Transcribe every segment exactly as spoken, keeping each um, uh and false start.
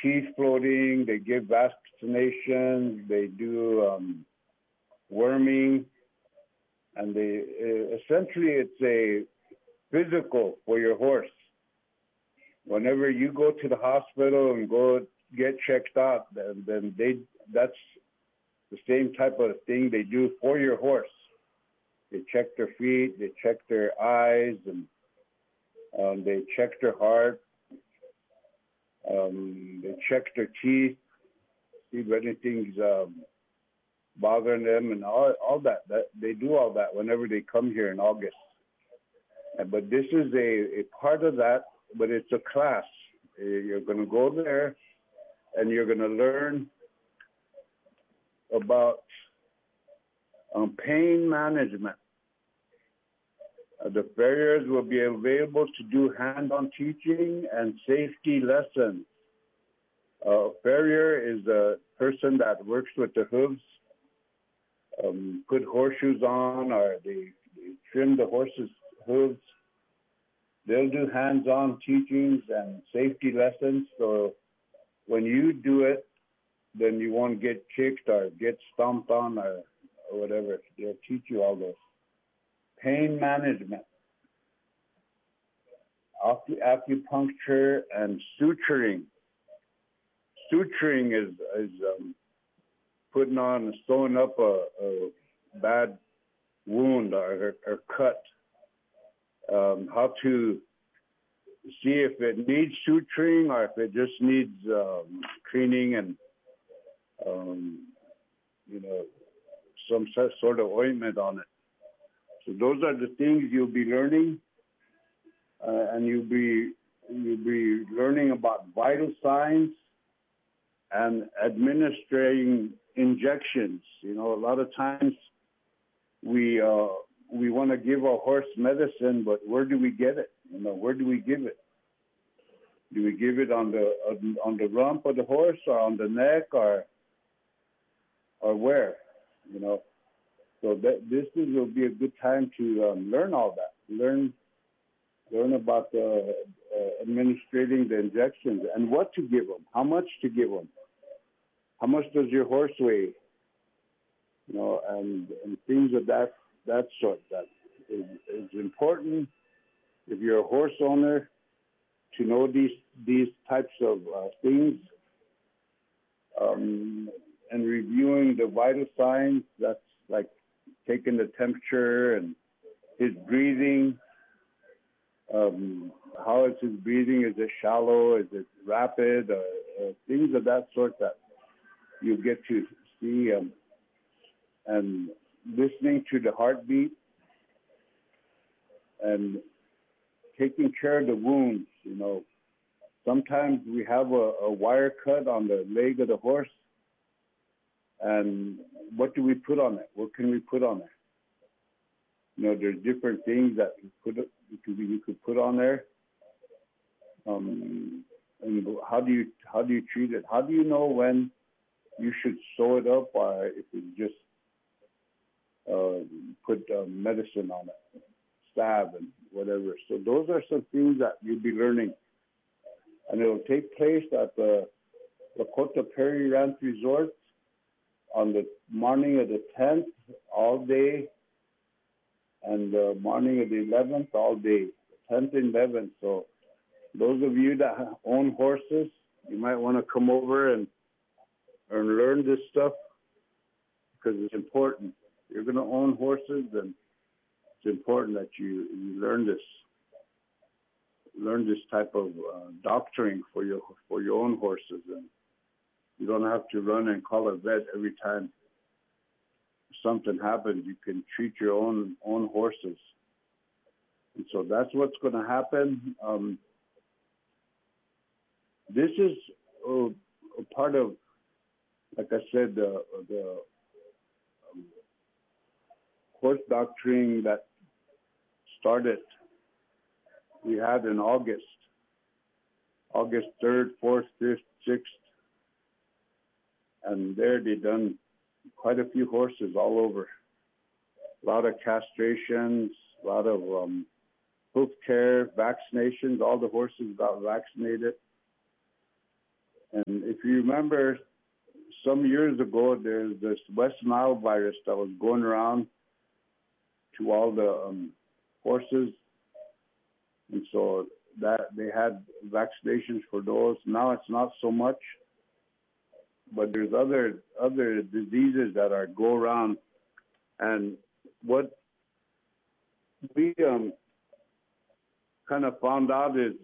teeth floating. They give vaccinations. They do um, worming, and they uh, essentially it's a physical for your horse. Whenever you go to the hospital and go get checked out, then, then they that's the same type of thing they do for your horse. They check their feet, they check their eyes, and um, they check their heart. Um, they check their teeth, see if anything's um, bothering them, and all all that. That they do all that whenever they come here in August. Uh, But this is a, a part of that, but it's a class. Uh, You're going to go there, and you're going to learn about um, pain management. Uh, the farriers will be available to do hand-on teaching and safety lessons. Uh, a farrier is a person that works with the hooves, um, put horseshoes on, or they, they trim the horse's hooves. They'll do hands-on teachings and safety lessons. So when you do it, then you won't get kicked or get stomped on or, or whatever. They'll teach you all this. Pain management, acu- acupuncture, and suturing. Suturing is, is um, putting on, sewing up a, a bad wound or, or cut. Um, how to see if it needs suturing or if it just needs um, cleaning and, um, you know, some sort of ointment on it. So those are the things you'll be learning, uh, and you'll be you'll be learning about vital signs and administering injections. You know, a lot of times we uh, we want to give our horse medicine, but where do we get it? You know, where do we give it? Do we give it on the on, on the rump of the horse, or on the neck, or or where? You know. So that, this is, will be a good time to um, learn all that. Learn, learn about the, uh, administrating the injections and what to give them, how much to give them, how much does your horse weigh, you know, and, and things of that that sort. That is, is important if you're a horse owner to know these these types of uh, things, um, and reviewing the vital signs. That's like taking the temperature and his breathing. Um, how is his breathing? Is it shallow? Is it rapid? Uh, uh, things of that sort that you get to see, um, and listening to the heartbeat and taking care of the wounds. You know, sometimes we have a, a wire cut on the leg of the horse. And what do we put on it? What can we put on it? You know, there's different things that you put you could, you could put on there. Um, and how do you how do you treat it? How do you know when you should sew it up, or if you just uh, put uh, medicine on it, salve and whatever? So those are some things that you'll be learning, and it'll take place at the Lakota Prairie Ranch Resort on the morning of the tenth, all day, and the morning of the eleventh, all day, tenth and eleventh. So those of you that own horses, you might want to come over and, and learn this stuff, because it's important. You're going to own horses, and it's important that you, you learn this, learn this type of uh, doctoring for your for your own horses. And you don't have to run and call a vet every time something happens. You can treat your own own horses. And so that's what's going to happen. Um, this is a, a part of, like I said, the, the um, horse doctoring that started, we had in August, August third, fourth, fifth, sixth. And there they done quite a few horses all over. A lot of castrations, a lot of um, hoof care, vaccinations. All the horses got vaccinated. And if you remember, some years ago, there's this West Nile virus that was going around to all the um, horses. And so that they had vaccinations for those. Now it's not so much, but there's other other diseases that are go around. And what we um, kind of found out is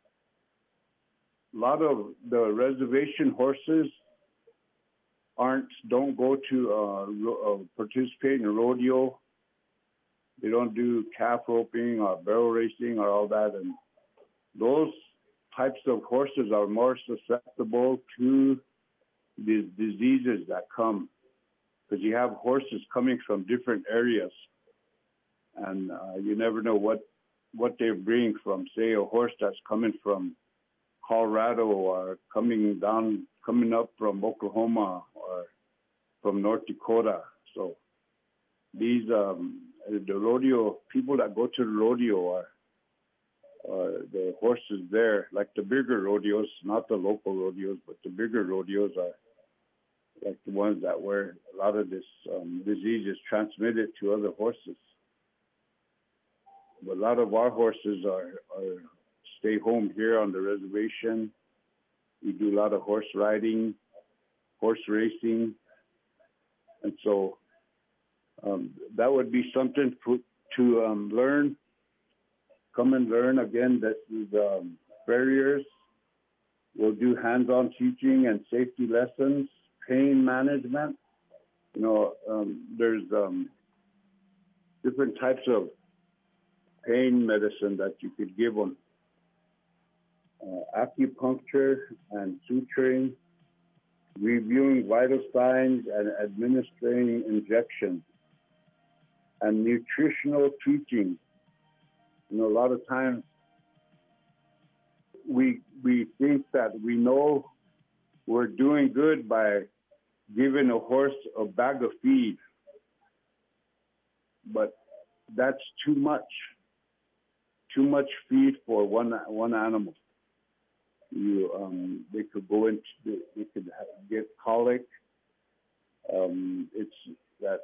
a lot of the reservation horses aren't don't go to uh, ro- uh, participate in rodeo. They don't do calf roping or barrel racing or all that, and those types of horses are more susceptible to these diseases that come, because you have horses coming from different areas, and uh, you never know what what they bring from, say, a horse that's coming from Colorado or coming down, coming up from Oklahoma or from North Dakota. So these um, the rodeo people that go to the rodeo are uh, the horses there, like the bigger rodeos, not the local rodeos, but the bigger rodeos are like the ones that where a lot of this um, disease is transmitted to other horses. But a lot of our horses are, are stay home here on the reservation. We do a lot of horse riding, horse racing, and so um, that would be something to, to um, learn. Come and learn. Again, this is um, farriers. We'll do hands-on teaching and safety lessons, pain management. You know, um, there's um, different types of pain medicine that you could give them. Uh, acupuncture and suturing, reviewing vital signs and administering injections, and nutritional teaching. You know, a lot of times we we think that we know we're doing good by giving a horse a bag of feed, but that's too much. Too much feed for one one animal. You um, they could go into they could get colic. Um, it's that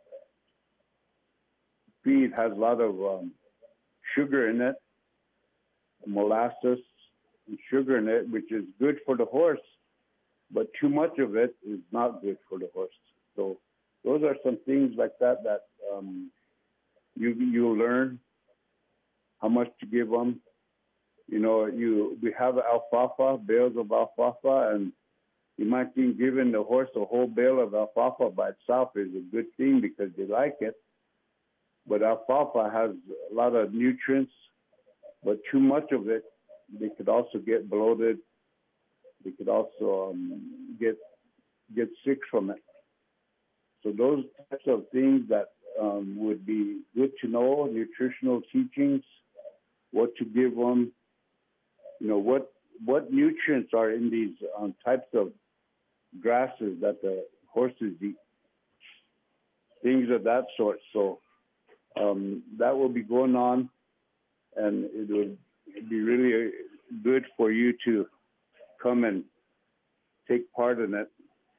feed has a lot of um, sugar in it, molasses and sugar in it, which is good for the horse, but too much of it is not good for the horse. So those are some things like that that um, you you'll learn how much to give them. You know, you we have alfalfa, bales of alfalfa, and you might think giving the horse a whole bale of alfalfa by itself is a good thing because they like it. But alfalfa has a lot of nutrients, but too much of it, they could also get bloated. They could also um, get get sick from it. So those types of things that um, would be good to know, nutritional teachings, what to give them, you know, what what nutrients are in these um, types of grasses that the horses eat, things of that sort. So um, that will be going on, and it would be really good for you to come and take part in it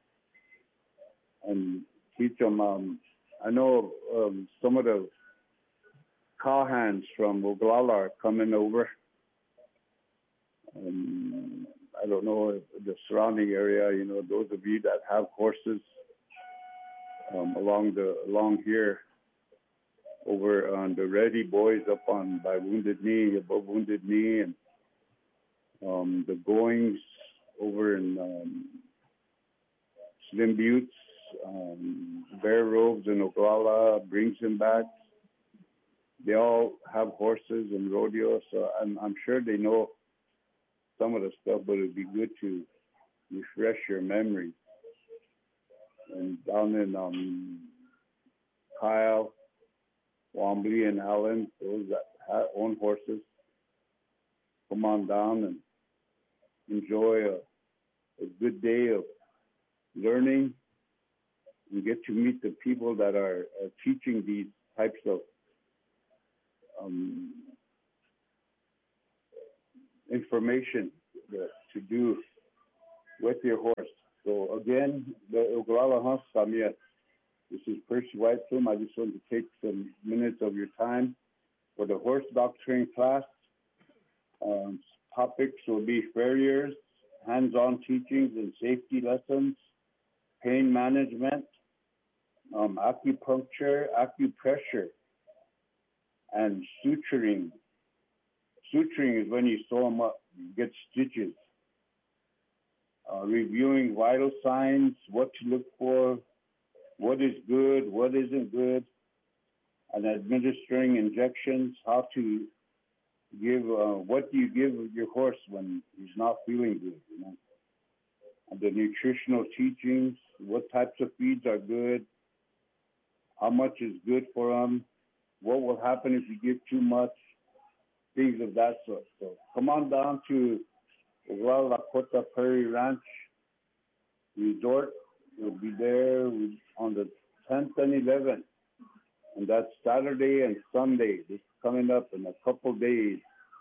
and teach them. Um, I know um, some of the cowhands from Oglala are coming over. Um, I don't know the surrounding area. You know, those of you that have horses um, along the along here, over on the Ready Boys up on by Wounded Knee, above Wounded Knee, and um, the Goings over in um, Slim Buttes, um, Bear Robes in Oglala, brings them back. They all have horses and rodeo, so I'm, I'm sure they know some of the stuff, but it'd be good to refresh your memory. And down in um, Kyle, Wombly, and Allen, those that have, own horses, come on down and enjoy a, a good day of learning and get to meet the people that are, are teaching these types of um, information that, to do with your horse. So again, the Oglala Hunt Samia. This is Percy White Plume. I just want to take some minutes of your time for the horse doctoring class. Um, topics will be farriers, hands-on teachings and safety lessons, pain management, um, acupuncture, acupressure, and suturing. Suturing is when you sew them up, you get stitches. Uh, reviewing vital signs, what to look for, what is good, what isn't good, and administering injections, how to give, uh, what do you give your horse when he's not feeling good, you know? And the nutritional teachings, what types of feeds are good, how much is good for them, what will happen if you give too much, things of that sort. So come on down to Oglala Lakota Prairie Ranch Resort. We'll be there on the tenth and eleventh, and that's Saturday and Sunday. This is coming up in a couple days.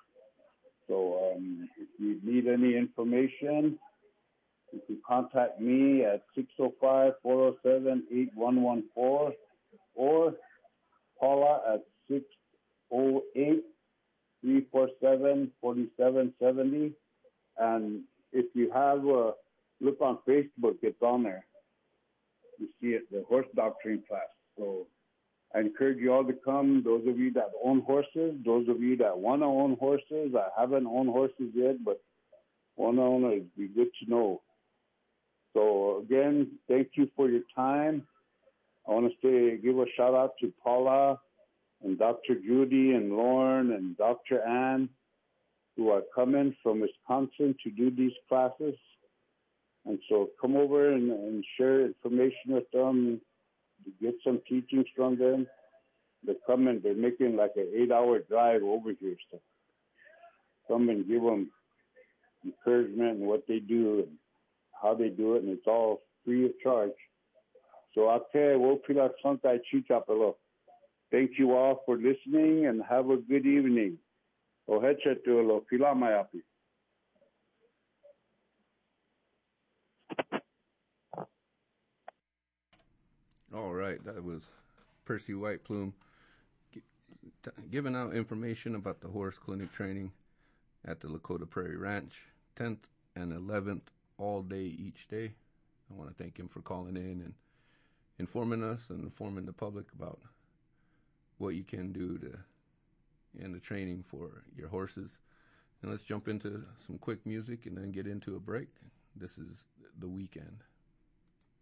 So um, if you need any information, you can contact me at six oh five, four oh seven, eight one one four or Paula at six oh eight, three four seven, four seven seven oh. And if you have a look on Facebook, it's on there. You see it, the horse doctoring class. So I encourage you all to come. Those of you that own horses, those of you that want to own horses, I haven't owned horses yet, but want to own it, it'd be good to know. So again, thank you for your time. I want to say, give a shout out to Paula and Doctor Judy and Lauren and Doctor Ann, who are coming from Wisconsin to do these classes. And so come over and, and share information with them, get some teachings from them. They're coming, they're making like an eight-hour drive over here. So come and give them encouragement in what they do and how they do it, and it's all free of charge. So I'll tell you, we'll pila santa chichapelo. Thank you all for listening and have a good evening. Ohecha tuelo pila mayapi. All right, that was Percy White Plume giving out information about the horse clinic training at the Lakota Prairie Ranch, tenth and eleventh, all day, each day. I want to thank him for calling in and informing us and informing the public about what you can do to in the training for your horses. And let's jump into some quick music and then get into a break. This is The Weekend.